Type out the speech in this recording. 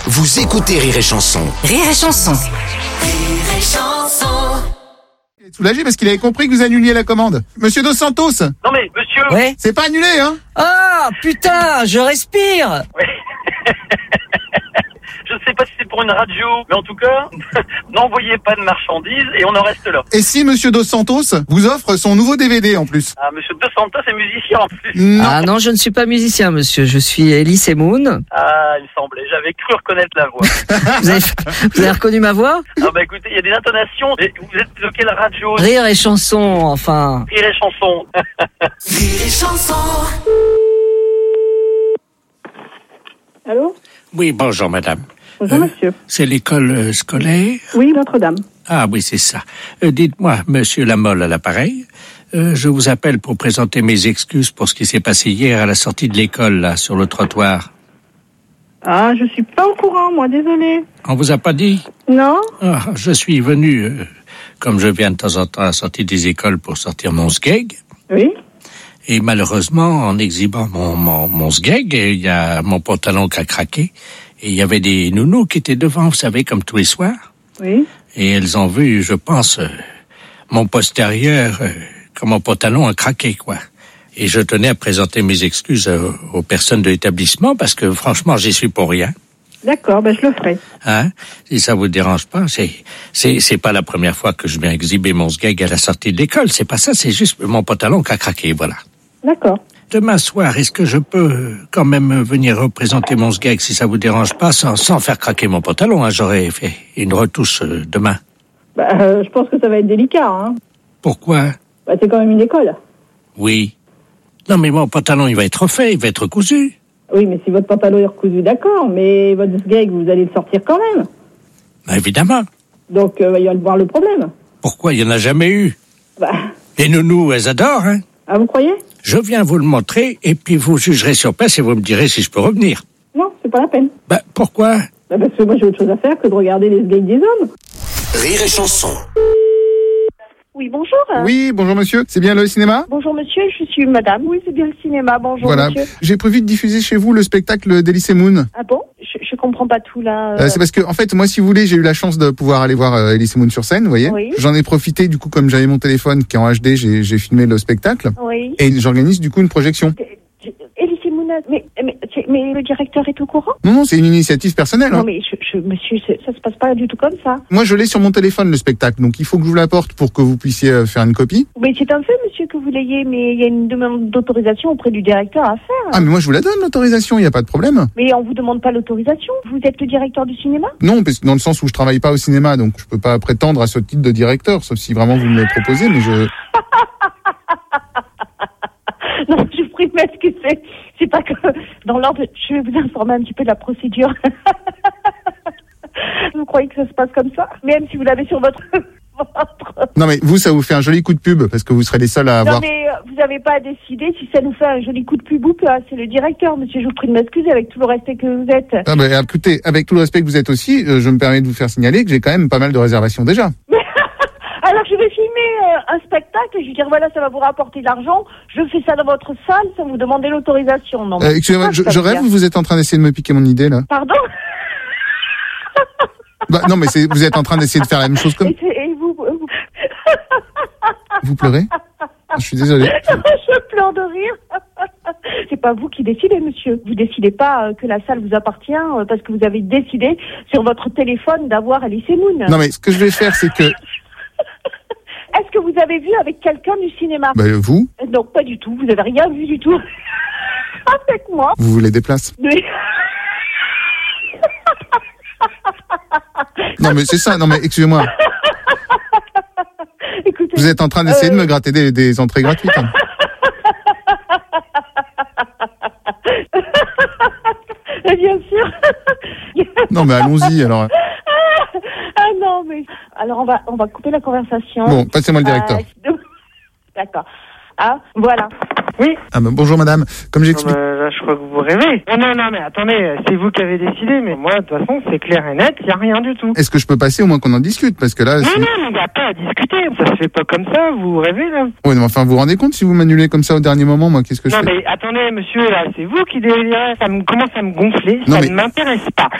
Vous écoutez Rire et Chanson. Rire et Chanson. Rire et Chanson. Il est soulagé parce qu'il avait compris que vous annuliez la commande. Monsieur Dos Santos, Non mais monsieur, Ouais. c'est pas annulé, hein? Ah, putain, je respire. je ne sais pas si c'est pour une radio, mais en tout cas, n'envoyez pas de marchandises et on en reste là. Et si Monsieur Dos Santos vous offre son nouveau DVD en plus? Ah, monsieur Dos Santos est musicien en plus. Non. Ah non, je ne suis pas musicien, monsieur. Je suis Elise Moon. Ah, il me semblait, j'avais cru reconnaître la voix. Vous avez reconnu ma voix? Ah bah écoutez, il y a des intonations. Et vous êtes de quelle radio? Rire et Chanson, enfin. Rire et Chanson. Rire et Chanson. Allô? Oui, bonjour madame. Bonjour monsieur. C'est l'école scolaire? Oui, Notre-Dame. Ah oui, c'est ça. Dites-moi, monsieur Lamolle à l'appareil, je vous appelle pour présenter mes excuses pour ce qui s'est passé hier à la sortie de l'école, là, sur le trottoir. Ah, je suis pas au courant, moi, désolée. On vous a pas dit? Non? Ah, je suis venu, comme je viens de temps en temps à la sortie des écoles pour sortir mon sgeg. Oui? Et malheureusement, en exhibant mon sgeg, il y a mon pantalon qui a craqué. Et il y avait des nounous qui étaient devant, vous savez, comme tous les soirs. Oui? Et elles ont vu, je pense, mon postérieur, quand mon pantalon a craqué, quoi. Et je tenais à présenter mes excuses aux personnes de l'établissement, parce que franchement, j'y suis pour rien. D'accord, ben je le ferai. Hein? Si ça vous dérange pas, c'est pas la première fois que je viens exhiber mon sgeg à la sortie de l'école. C'est pas ça, c'est juste mon pantalon qui a craqué, voilà. D'accord. Demain soir, est-ce que je peux quand même venir représenter mon sgeg, si ça vous dérange pas, sans faire craquer mon pantalon, hein? J'aurais fait une retouche demain. Je pense que ça va être délicat, hein. Pourquoi? C'est quand même une école. Oui. Non, mais mon pantalon, il va être refait, il va être cousu. Oui, mais si votre pantalon est recousu, d'accord, mais votre sgeg, vous allez le sortir quand même. Ben, évidemment. Donc, il va y avoir le problème. Pourquoi? Il n'y en a jamais eu. Les nounous, elles adorent, hein. Ah, vous croyez? Je viens vous le montrer, et puis vous jugerez sur place et vous me direz si je peux revenir. Non, c'est pas la peine. Pourquoi? Parce que moi, j'ai autre chose à faire que de regarder les sgegs des hommes. Rire et Chanson. Oui, bonjour. Oui, bonjour monsieur. C'est bien le cinéma? Bonjour monsieur, je suis madame. Oui, c'est bien le cinéma. Bonjour Voilà. monsieur. J'ai prévu de diffuser chez vous le spectacle d'Elise Moon. Ah bon? Je comprends pas tout là. C'est parce que, en fait, moi, si vous voulez, j'ai eu la chance de pouvoir aller voir Elise Moon sur scène, vous voyez. Oui. J'en ai profité, du coup, comme j'avais mon téléphone qui est en HD, j'ai filmé le spectacle. Oui. Et j'organise, du coup, une projection. Élise Mouna, mais le directeur est au courant? Non, c'est une initiative personnelle. Non Hein. mais monsieur, ça se passe pas du tout comme ça. Moi, je l'ai sur mon téléphone, le spectacle. Donc, il faut que je vous l'apporte pour que vous puissiez faire une copie. Mais c'est un fait monsieur que vous l'ayez, mais il y a une demande d'autorisation auprès du directeur à faire. Ah, mais moi, je vous la donne, l'autorisation, il n'y a pas de problème. Mais on vous demande pas l'autorisation? Vous êtes le directeur du cinéma? Non, parce que dans le sens où je travaille pas au cinéma, donc je peux pas prétendre à ce titre de directeur, sauf si vraiment vous me le proposez, mais je... Non, je vous prie de m'excuser. C'est pas que dans l'ordre, je vais vous informer un petit peu de la procédure. Vous croyez que ça se passe comme ça? Même si vous l'avez sur votre... Non, mais vous, ça vous fait un joli coup de pub, parce que vous serez les seuls à avoir... Non, mais vous n'avez pas à décider si ça nous fait un joli coup de pub ou pas. C'est le directeur, monsieur. Je vous prie de m'excuser avec tout le respect que vous êtes. Ah, bah, écoutez, avec tout le respect que vous êtes aussi, je me permets de vous faire signaler que j'ai quand même pas mal de réservations déjà. Alors, je vais filmer un spectacle et je vais dire, voilà, ça va vous rapporter de l'argent. Je fais ça dans votre salle sans vous demander l'autorisation. Non. Excusez-moi, je rêve ou vous êtes en train d'essayer de me piquer mon idée, là? Pardon? Non, mais vous êtes en train d'essayer de faire la même chose comme... Et vous... Vous pleurez? Je suis désolé. Je pleure de rire. C'est pas vous qui décidez, monsieur. Vous décidez pas que la salle vous appartient parce que vous avez décidé sur votre téléphone d'avoir Elise Moon. Non, mais ce que je vais faire, c'est que... Est-ce que vous avez vu avec quelqu'un du cinéma? Vous? Non, pas du tout. Vous avez rien vu du tout. Avec moi. Vous voulez des places? Mais... Non, mais c'est ça. Non, mais excusez-moi. Écoutez, Vous êtes en train d'essayer de me gratter des entrées gratuites. Hein. Bien sûr. Non, mais allons-y, alors. Ah non, mais... Alors, on va couper la conversation. Bon, passez-moi le directeur. D'accord. Ah, voilà. Oui. Ah, bah, bonjour, madame. Comme j'explique... Là, je crois que vous rêvez. Non, mais attendez, c'est vous qui avez décidé, mais moi, de toute façon, c'est clair et net, il n'y a rien du tout. Est-ce que je peux passer au moins qu'on en discute? Parce que là... Non, il n'y a pas à discuter. Ça se fait pas comme ça, vous rêvez, là. Oui, mais enfin, vous vous rendez compte si vous m'annulez comme ça au dernier moment, moi, qu'est-ce que je Non, fais? mais attendez, monsieur, là, c'est vous qui délirez. Ça commence à me gonfler. Non, Ça mais- ne m'intéresse pas.